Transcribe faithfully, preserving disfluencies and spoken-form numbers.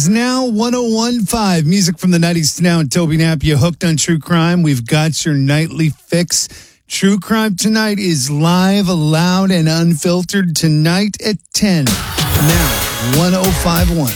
is now one oh one point five. Music from the nineties to now. And Toby Knapp, you hooked on true crime. We've got your nightly fix. True Crime Tonight is live, loud, and unfiltered tonight at ten. Now, one oh five point one.